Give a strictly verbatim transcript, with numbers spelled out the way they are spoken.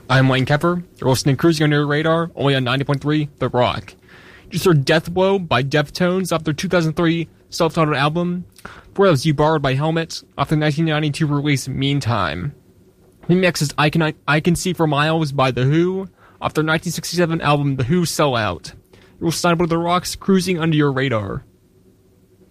I'm Wayne Kepper. You're listening to Cruising Under Your Radar, only on ninety point three The Rock. You just heard Death Blow by Deftones off their two thousand three self-titled album. Before that was You Borrowed by Helmet off the nineteen ninety-two release Meantime. The next is I Can, I, I Can See for Miles by The Who off their nineteen sixty-seven album The Who Sell Out. You're listening to The Rock's Cruising Under Your Radar.